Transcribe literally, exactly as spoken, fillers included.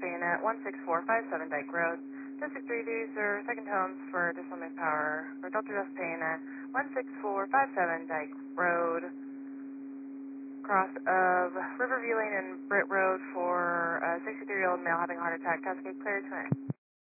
bayonet, one six four five seven Dyke Road. District three, these are second homes for additional manpower, or Delta Just bayonet, one six four five seven Dyke Road. Cross of Riverview Lane and Britt Road for a sixty-three-year-old male having a heart attack. Cascade clear to it.